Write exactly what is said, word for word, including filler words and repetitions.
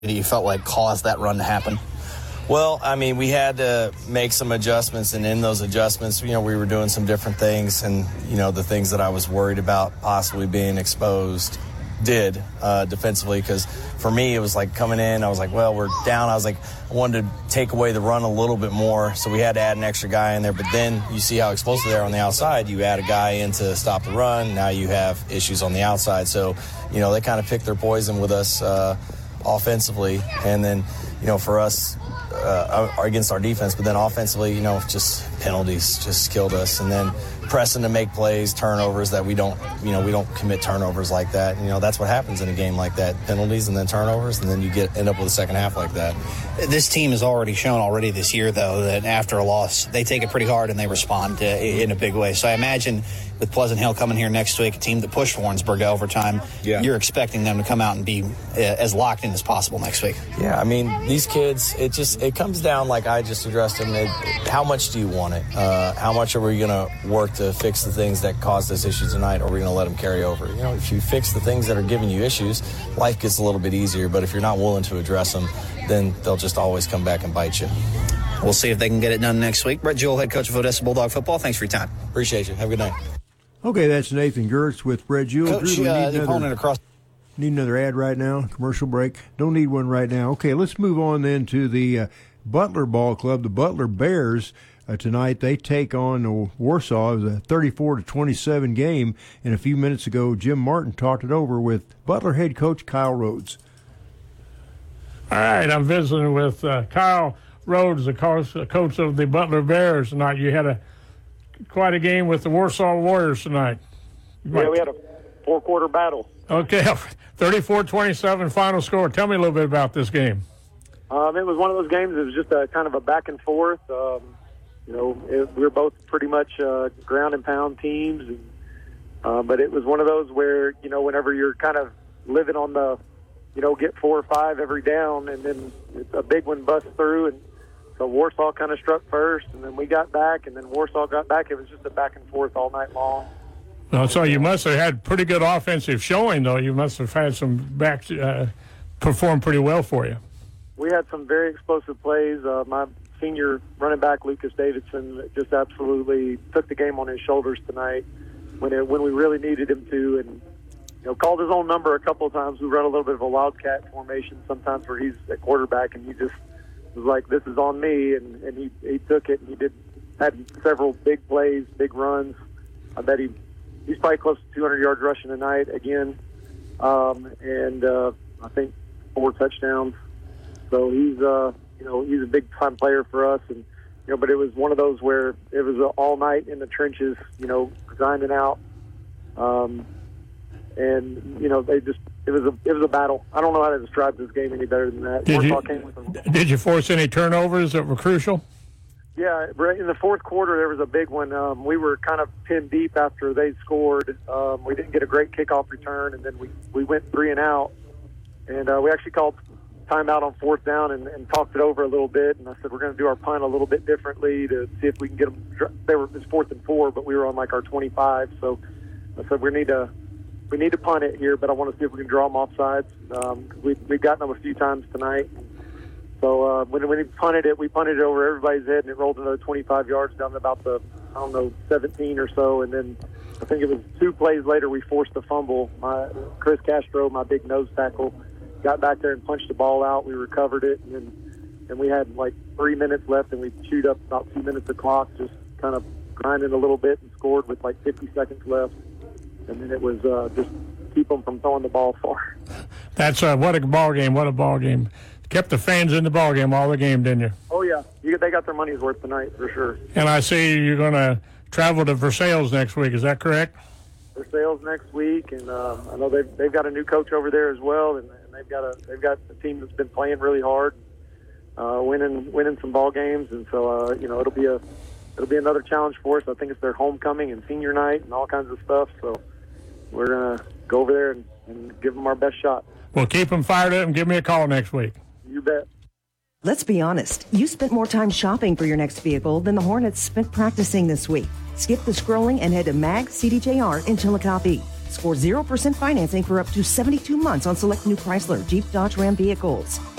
you felt like caused that run to happen? Well, I mean, we had to make some adjustments, and in those adjustments, you know, we were doing some different things, and, you know, the things that I was worried about possibly being exposed did uh, defensively, because for me, it was like coming in, I was like, well, we're down. I was like, I wanted to take away the run a little bit more, so we had to add an extra guy in there. But then you see how explosive they are on the outside. You add a guy in to stop the run. Now you have issues on the outside. So, you know, they kind of picked their poison with us uh, offensively. And then, you know, for us, Uh, against our defense, but then offensively, you know, just penalties just killed us. And then pressing to make plays, turnovers that we don't, you know, we don't commit turnovers like that. You know, that's what happens in a game like that, penalties and then turnovers, and then you get end up with a second half like that. This team has already shown already this year, though, that after a loss, they take it pretty hard and they respond to, in a big way. So I imagine with Pleasant Hill coming here next week, a team that pushed Warrensburg to overtime, yeah. You're expecting them to come out and be as locked in as possible next week. Yeah, I mean, these kids, it just it comes down, like I just addressed them, it, how much do you want it? Uh, how much are we going to work to fix the things that caused us issues tonight, or are we going to let them carry over? You know, if you fix the things that are giving you issues, life gets a little bit easier, but if you're not willing to address them, then they'll just always come back and bite you. We'll see if they can get it done next week. Brett Jewell, head coach of Odessa Bulldog football, thanks for your time. Appreciate you. Have a good night. Okay, that's Nathan Gertz with Brett Jewell. Coach, Drew, uh, need, the opponent another, across. need another ad right now, commercial break. Don't need one right now. Okay, let's move on then to the uh, Butler Ball Club. The Butler Bears uh, tonight, they take on uh, Warsaw. It was a thirty-four to twenty-seven game, and a few minutes ago, Jim Martin talked it over with Butler head coach Kyle Rhodes. All right, I'm visiting with uh, Kyle Rhodes, the coach, the coach of the Butler Bears tonight. You had a quite a game with the Warsaw Warriors tonight. Yeah, we had a four-quarter battle. Okay, thirty-four twenty-seven final score. Tell me a little bit about this game. Um, it was one of those games. It was just a kind of a back and forth. Um, you know, it, we were both pretty much uh, ground and pound teams, and, uh, but it was one of those where, you know, whenever you're kind of living on the, you know, get four or five every down, and then a big one busts through, and so Warsaw kind of struck first, and then we got back, and then Warsaw got back. It was just a back and forth all night long. Well, so you must have had pretty good offensive showing, though. You must have had some backs uh, perform pretty well for you. We had some very explosive plays. Uh, my senior running back, Lucas Davidson, just absolutely took the game on his shoulders tonight when it, when we really needed him to, and you know, called his own number a couple of times. We run a little bit of a wildcat formation sometimes where he's at quarterback, and he just was like, "This is on me," and, and he he took it, and he did had several big plays, big runs. I bet he he's probably close to two hundred yards rushing tonight again, um, and uh, I think four touchdowns. So he's uh, you know he's a big time player for us, and you know, but it was one of those where it was all night in the trenches, you know, grinding out, um, and you know they just. It was a it was a battle. I don't know how to describe this game any better than that. Did, you, came with a, did you force any turnovers that were crucial? Yeah, in the fourth quarter there was a big one. Um, we were kind of pinned deep after they scored. Um, we didn't get a great kickoff return, and then we, we went three and out. And uh, we actually called timeout on fourth down and, and talked it over a little bit. And I said we're going to do our punt a little bit differently to see if we can get them. They were it was fourth and four, but we were on like our twenty-five. So I said we need to. We need to punt it here, but I want to see if we can draw them off sides. Um, we, we've gotten them a few times tonight. So uh, when, when we punted it, we punted it over everybody's head, and it rolled another twenty-five yards down to about the, I don't know, seventeen or so. And then I think it was two plays later we forced a fumble. My Chris Castro, my big nose tackle, got back there and punched the ball out. We recovered it, and then and we had like three minutes left, and we chewed up about two minutes of clock, just kind of grinding a little bit, and scored with like fifty seconds left. And then it was uh, just keep them from throwing the ball far. That's uh, what a ball game! What a ball game! Kept the fans in the ball game all the game, didn't you? Oh yeah, you, they got their money's worth tonight for sure. And I see you're going to travel to Versailles next week. Is that correct? Versailles next week, and uh, I know they've they've got a new coach over there as well, and, and they've got a they've got a team that's been playing really hard, uh, winning winning some ball games, and so uh, you know it'll be a it'll be another challenge for us. I think it's their homecoming and senior night and all kinds of stuff. So we're gonna go over there and, and give them our best shot. Well, keep them fired up and give me a call next week. You bet. Let's be honest. You spent more time shopping for your next vehicle than the Hornets spent practicing this week. Skip the scrolling and head to mag c d j r in Chillicothe. Score zero percent financing for up to seventy-two months on select new Chrysler, Jeep, Dodge, Ram vehicles.